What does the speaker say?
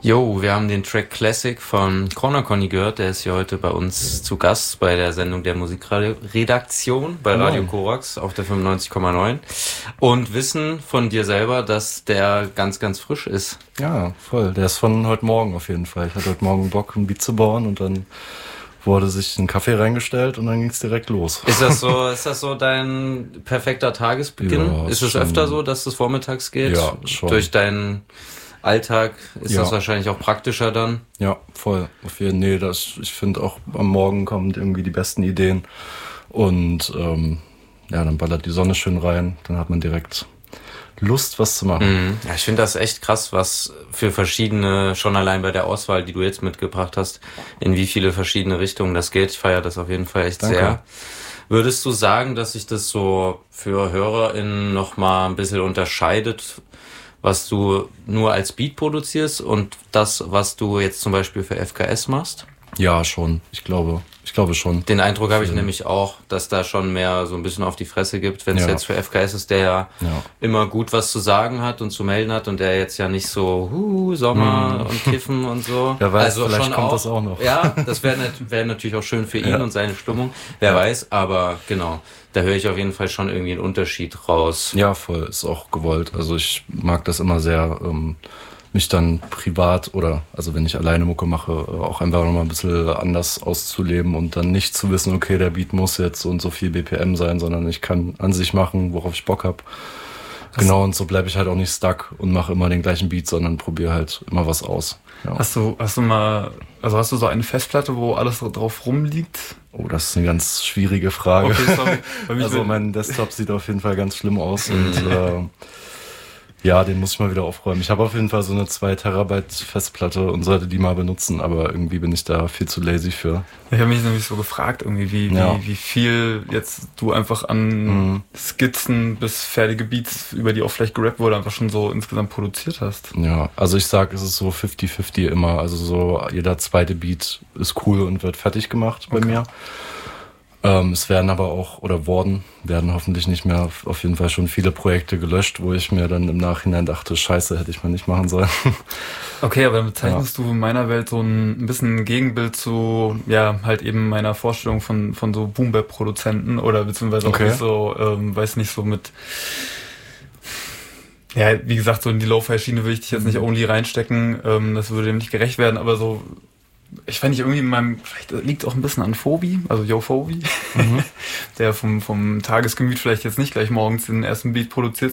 Jo, wir haben den Track Classic von Corner Conny gehört. Der ist hier heute bei uns zu Gast bei der Sendung der Musikredaktion bei Radio Korax auf der 95,9 und wissen von dir selber, dass der ganz, ganz frisch ist. Ja, voll. Der ist von heute Morgen auf jeden Fall. Ich hatte heute Morgen Bock, ein Beat zu bauen und dann wurde sich ein Kaffee reingestellt und dann ging es direkt los. Ist das so dein perfekter Tagesbeginn? Ja, ist es öfter so, dass es vormittags geht? Ja, schon. Durch deinen Alltag ist das wahrscheinlich auch praktischer dann? Ja, voll. Auf jeden Fall. Ich finde auch am Morgen kommen irgendwie die besten Ideen und dann ballert die Sonne schön rein, dann hat man direkt Lust, was zu machen. Ja, ich finde das echt krass, was für verschiedene, schon allein bei der Auswahl, die du jetzt mitgebracht hast, in wie viele verschiedene Richtungen das geht. Ich feiere das auf jeden Fall echt sehr. Würdest du sagen, dass sich das so für HörerInnen nochmal ein bisschen unterscheidet, was du nur als Beat produzierst und das, was du jetzt zum Beispiel für FKS machst? Ja, schon. Ich glaube schon. Den Eindruck habe ich nämlich auch, dass da schon mehr so ein bisschen auf die Fresse gibt, wenn es jetzt für FKS ist, der ja immer gut was zu sagen hat und zu melden hat und der jetzt ja nicht so Sommer und Kiffen und so. Wer weiß, also vielleicht schon kommt auch, das auch noch. Ja, das wäre natürlich auch schön für ihn und seine Stimmung. Wer weiß, aber genau, da höre ich auf jeden Fall schon irgendwie einen Unterschied raus. Ja, voll, ist auch gewollt. Also ich mag das immer sehr, mich dann privat oder also wenn ich alleine Mucke mache, auch einfach nochmal ein bisschen anders auszuleben und dann nicht zu wissen, okay, der Beat muss jetzt so und so viel BPM sein, sondern ich kann an sich machen, worauf ich Bock hab. Genau, und so bleibe ich halt auch nicht stuck und mache immer den gleichen Beat, sondern probiere halt immer was aus. Ja. Hast du so eine Festplatte, wo alles drauf rumliegt? Oh, das ist eine ganz schwierige Frage. Okay, sorry. Also mein Desktop sieht auf jeden Fall ganz schlimm aus und ja, den muss ich mal wieder aufräumen. Ich habe auf jeden Fall so eine 2 Terabyte Festplatte und sollte die mal benutzen, aber irgendwie bin ich da viel zu lazy für. Ich habe mich nämlich so gefragt, irgendwie, wie viel jetzt du einfach an Skizzen bis fertige Beats, über die auch vielleicht gerappt wurde, einfach schon so insgesamt produziert hast. Ja, also ich sag, es ist so 50-50 immer. Also so jeder zweite Beat ist cool und wird fertig gemacht bei mir. Es werden aber auch, werden hoffentlich nicht mehr, auf jeden Fall schon viele Projekte gelöscht, wo ich mir dann im Nachhinein dachte, scheiße, hätte ich mal nicht machen sollen. Okay, aber dann bezeichnest du in meiner Welt so ein bisschen ein Gegenbild zu, ja, halt eben meiner Vorstellung von so Boom-Bap-Produzenten oder beziehungsweise auch nicht so, weiß nicht, so mit, ja, wie gesagt, so in die Lo-Fi-Schiene will ich dich jetzt nicht only reinstecken, das würde dem nicht gerecht werden, aber so, ich fand irgendwie vielleicht liegt es auch ein bisschen an Phobi, also Yo Phobi, der vom Tagesgemüt vielleicht jetzt nicht gleich morgens den ersten Beat produziert,